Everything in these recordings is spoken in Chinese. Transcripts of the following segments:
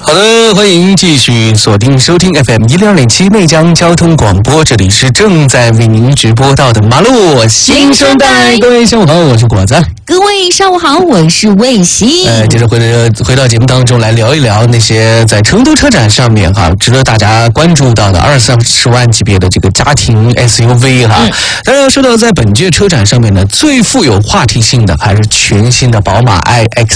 好的，欢迎继续锁定收听 FM 102.7内江交通广播，这里是正在为您直播到的马路新生代。各位下午好，我是果子。 各位上午好，我是魏西。 接着回到节目当中来聊一聊那些在成都车展上面值得大家关注到的20-30万级别的这个家庭 SUV 当然说到在本届车展上面呢，最富有话题性的还是全新的宝马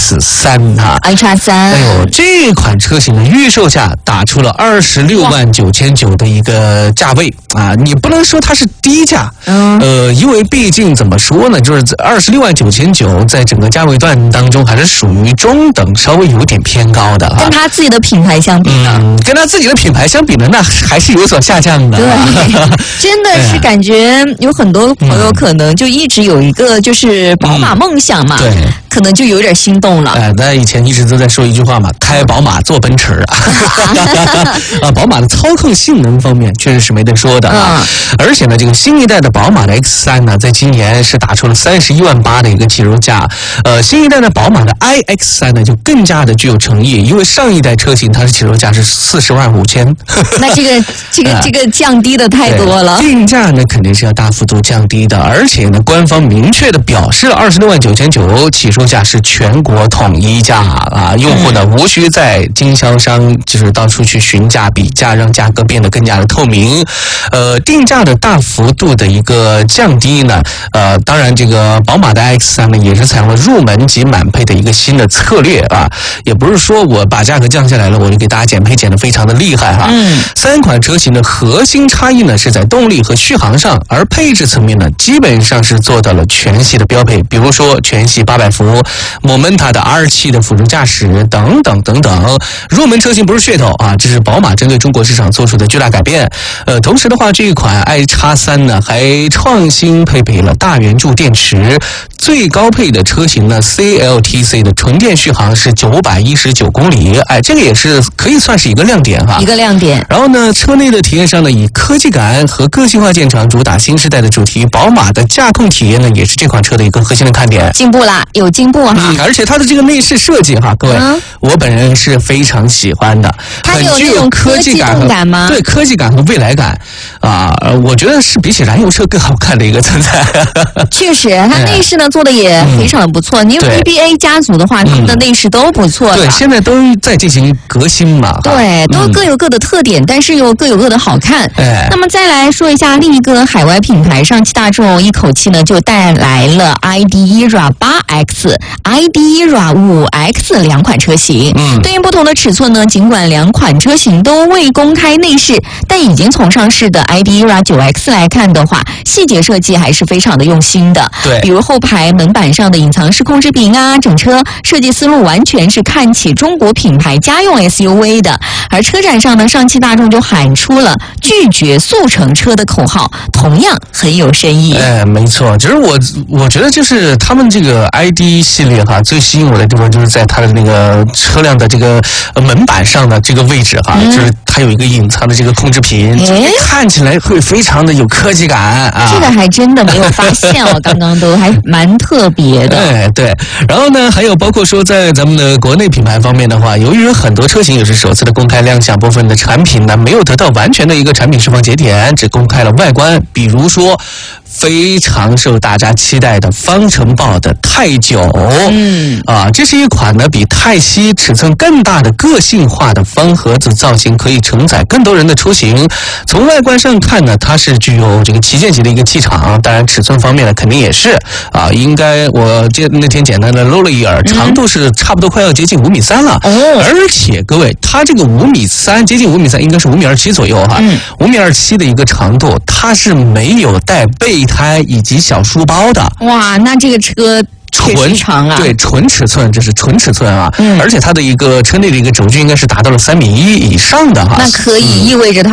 iX3 iX3。 哎呦，这款车型的预售价打出了26.999万的一个价位啊！你不能说它是低价，因为毕竟怎么说呢，就是26.999万在整个价位段当中还是属于中等，稍微有点偏高的。 跟它自己的品牌相比呢？ 跟它自己的品牌相比呢，那还是有所下降的。 对，真的是感觉有很多朋友可能就一直有一个就是宝马梦想嘛。对。可能就有点心动了。 那以前一直都在说一句话嘛，开宝马坐奔驰宝马的操控性能方面确实是没得说的而且呢，这个新一代的宝马的 X3 呢，在今年是打出了31.8万的一个起售价。新一代的宝马的 iX3 呢，就更加的具有诚意，因为上一代车型它是起售价是40.5万。 那这个降低的太多了。 定价呢肯定是要大幅度降低的，而且呢，官方明确的表示了26.999万起售价是全国统一价用户呢无需在经销商就是到处去询价比价，让价格变得更加的透明。定价的大幅度的一个降低呢，当然这个宝马的 X3 呢也是采用了入门级满配的一个新的策略也不是说我把价格降下来了，我就给大家减配减得非常的厉害三款车型的核心差异呢是在动力和续航上，而配置层面呢基本上是做到了全系的标配，比如说全系800伏。Momenta 的 R7 的辅助驾驶等等等等，入门车型不是噱头这是宝马针对中国市场做出的巨大改变。同时的话，这一款 iX3 呢还创新配备了大圆柱电池，最高配的车型呢 CLTC 的纯电续航是919公里，这个也是可以算是一个亮点一个亮点。 然后呢，车内的体验上呢，以科技感和个性化见长，主打新时代的主题。宝马的驾控体验呢，也是这款车的一个核心的看点。 进步啦，有进步而且它的这个内饰设计各位，我本人是非常喜欢的。 它有那种科技感吗？ 对，科技感和未来感我觉得是比起燃油车更好看的一个存在。 确实，它内饰呢做的也非常不错。因为 BBA 家族的话，他们的内饰都不错的。 对，现在都在进行革新嘛。 对，都各有各的特点，但是又各有各的好看。那么再来说一下另一个海外品牌，上汽大众一口气呢就带来了 ID.ERA8X、ID.ERA5X 两款车型。对应不同的尺寸呢，尽管两款车型都未公开内饰，但已经从上市的 ID.ERA9X 来看的话，细节设计还是非常的用心的。 对， 比如后排门板上的隐藏式控制屏整车设计思路完全是看起中国品牌家用 SUV 的。而车展上呢，上汽大众就喊出了拒绝速成车的口号，同样很有深意。 没错，其实我觉得就是他们这个 ID 系列最吸引我的地方就是在它的那个车辆的这个门板上的这个位置就是它有一个隐藏的这个控制屏，看起来会非常的有科技感这个还真的没有发现刚刚都还蛮特别的。 对，然后呢，还有包括说在咱们的国内品牌方面的话，由于很多车型也是首次的公开亮相，部分的产品呢没有得到完全的一个产品释放节点，只公开了外观，比如说非常受大家期待的方程豹的泰9，这是一款呢比泰熙尺寸更大的个性化的方盒子造型，可以承载更多人的出行。从外观上看呢，它是具有这个旗舰级的一个气场，当然尺寸方面呢肯定也是应该我那天简单的搂了一耳，长度是差不多快要接近5.3米了。而且各位，它这个5.3米接近5.3米，应该是5.27米左右5.27米的一个长度，它是没有带备胎以及小书包的。 哇，那这个车纯长对，纯尺寸，这是纯尺寸而且它的一个车内的一个轴距应该是达到了3.1米以上的那可以意味着它